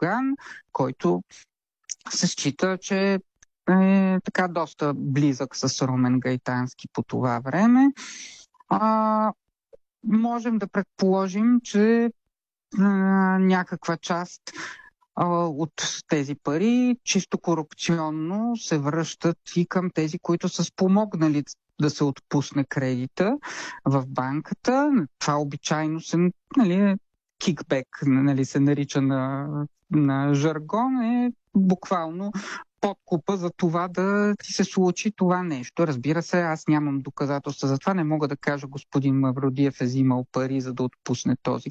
Ердоган, който се счита, че е така доста близък с Румен Гайтански по това време. Можем да предположим, че някаква част от тези пари чисто корупционно се връщат и към тези, които са спомогнали да се отпусне кредита в банката. Това обичайно се, кикбек, се нарича на жаргон, е буквално подкупа за това да ти се случи това нещо. Разбира се, аз нямам доказателства за това. Не мога да кажа господин Мавродиев е взимал пари, за да отпусне този